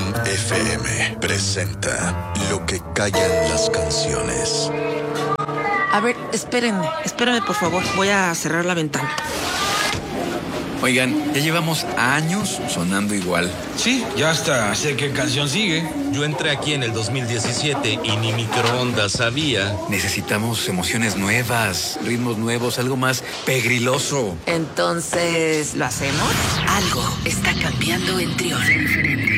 FM presenta Lo que callan las canciones. A ver, espérenme por favor. Voy a cerrar la ventana. Oigan, ya llevamos años sonando igual. Sí, ya hasta sé qué canción sigue. Yo entré aquí en el 2017 y ni microondas sabía. Necesitamos emociones nuevas, ritmos nuevos, algo más pegriloso. Entonces, ¿lo hacemos? Algo está cambiando en Trión.